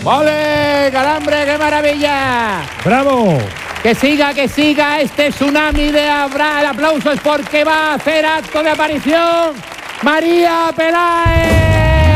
¡Ole, calambre, qué maravilla! ¡Bravo! Que siga este tsunami de el aplauso es porque va a hacer acto de aparición María Peláez.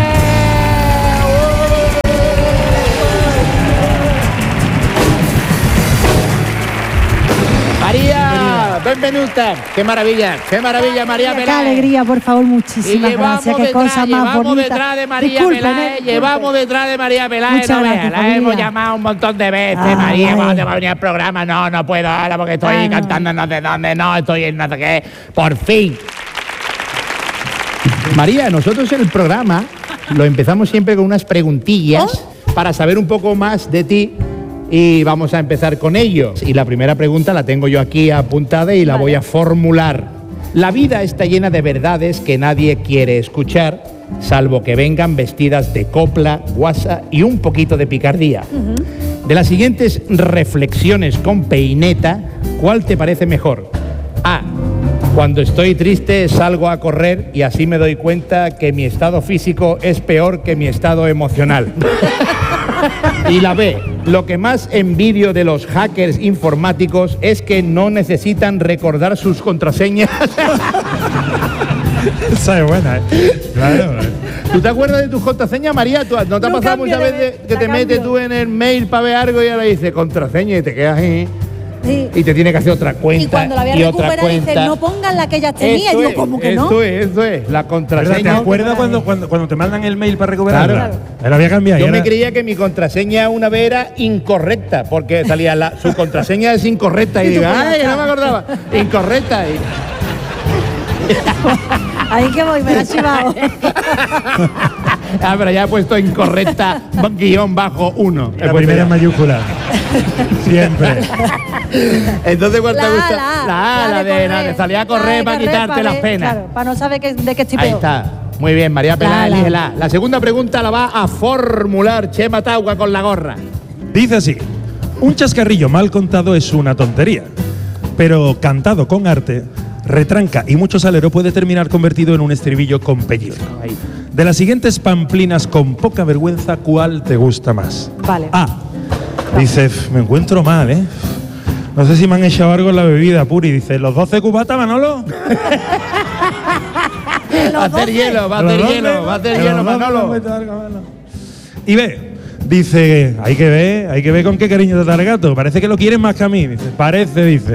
María, benvenuta. Qué maravilla, María Peláez. Qué alegría, por favor, muchísimas gracias. Qué cosa más bonita. Llevamos detrás de María Peláez, llevamos detrás de María Peláez. Muchas gracias, la hemos llamado un montón de veces. María, ¿cuándo te va a venir al programa? No puedo ahora porque estoy cantando no sé dónde, estoy en no sé qué. Por fin. María, nosotros el programa lo empezamos siempre con unas preguntillas para saber un poco más de ti. Y vamos a empezar con ello. Y la primera pregunta la tengo yo aquí apuntada y la voy a formular. La vida está llena de verdades que nadie quiere escuchar, salvo que vengan vestidas de copla, guasa y un poquito de picardía. De las siguientes reflexiones con peineta, ¿cuál te parece mejor? A. Cuando estoy triste salgo a correr y así me doy cuenta que mi estado físico es peor que mi estado emocional. Y la B, lo que más envidio de los hackers informáticos es que no necesitan recordar sus contraseñas. Esa es buena, Claro. ¿Tú te acuerdas de tus contraseñas, María? ¿No te ha pasado muchas veces que te metes tú en el mail para ver algo y ahora dices contraseña y te quedas ahí? Sí. Y te tiene que hacer otra cuenta. Y cuando la voy a recuperar dice, no pongan la que ya tenía. Yo, ¿cómo que no? Eso es, la contraseña. ¿Te acuerdas cuando te mandan el mail para recuperarla? Claro. La había cambiado. Yo me creía que mi contraseña una vez era incorrecta, porque salía su contraseña es incorrecta. Y digo, ¡ay, no me acordaba! Incorrecta. Ahí que voy, me la he chivado. Pero ya he puesto incorrecta _1. La primera en mayúscula. Siempre. Entonces, ¿cuál te gusta? La de salir a correr para quitarte las penas. Claro, para no saber de qué estoy peor. Ahí está. Muy bien, María Peláez, elígela. La segunda pregunta la va a formular Chema Tauga con la gorra. Dice así: un chascarrillo mal contado es una tontería, pero cantado con arte, retranca y mucho salero puede terminar convertido en un estribillo con pellizco. De las siguientes pamplinas con poca vergüenza, ¿cuál te gusta más? Vale. A. Dice, me encuentro mal, No sé si me han echado algo en la bebida, Puri. Dice, ¿los 12 cubatas, Manolo? Va a hacer hielo, Manolo. Y B. Dice, hay que ver con qué cariño te trata el gato. Parece que lo quieres más que a mí. Dice, parece, dice.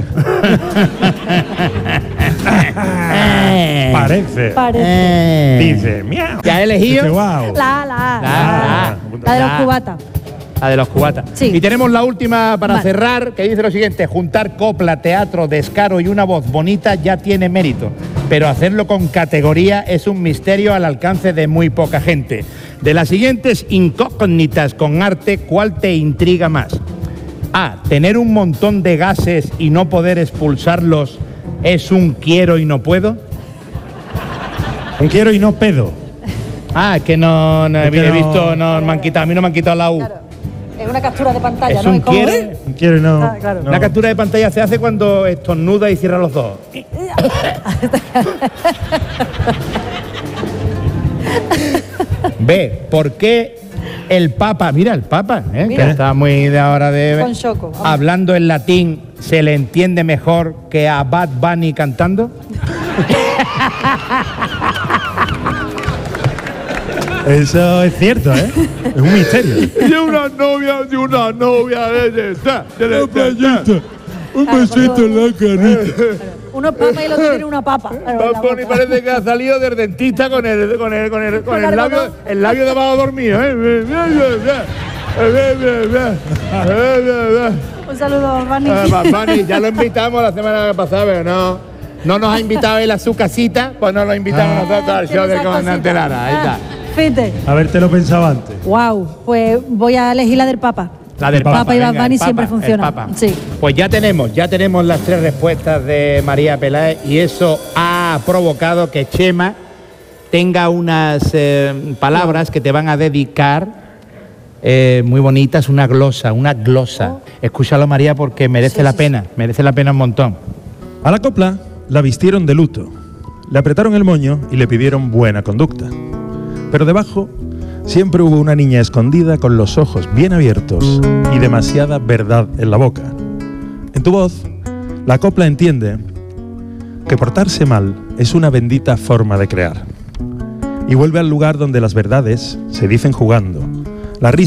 Parece. Dice, miau. ¿Ya he elegido? Dice, wow. La de los cubatas. La de los cubatas. Sí. Y tenemos la última para cerrar, que dice lo siguiente: juntar copla, teatro, descaro y una voz bonita ya tiene mérito, pero hacerlo con categoría es un misterio al alcance de muy poca gente. De las siguientes incógnitas con arte, ¿cuál te intriga más? A. Tener un montón de gases y no poder expulsarlos es un quiero y no puedo. Un quiero y no pedo. Es que no he visto, no me han quitado, a mí no me han quitado la U. Claro. Es una captura de pantalla, es ¿no? Un quiero y no. Claro. Una captura de pantalla se hace cuando estornuda y cierra los ojos. B. ¿Por qué el Papa, mira el Papa, que está muy de ahora de con choco, hablando en latín, se le entiende mejor que a Bad Bunny cantando? Eso es cierto, Es un misterio. De una novia Un besito en la carita. Uno es papa y el otro tiene una papa. Bad Bunny parece que ha salido del dentista con el labio de abajo dormido, Un saludo a Bad Bunny. Bad Bunny, ya lo invitamos la semana pasada, pero no nos ha invitado él a su casita, pues no lo invitamos nosotros al show del comandante Lara. Ahí está. Fíjate. Habértelo pensado antes. Wow, pues voy a elegir la del Papa. La del Papa y Bad Bunny siempre funciona. Sí. Pues ya tenemos las 3 respuestas de María Peláez y eso ha provocado que Chema tenga unas palabras que te van a dedicar muy bonitas, una glosa. Escúchalo, María, porque merece la pena un montón. A la copla la vistieron de luto, le apretaron el moño y le pidieron buena conducta. Pero debajo Siempre hubo una niña escondida con los ojos bien abiertos y demasiada verdad en la boca. En tu voz, la copla entiende que portarse mal es una bendita forma de crear. Y vuelve al lugar donde las verdades se dicen jugando. La risa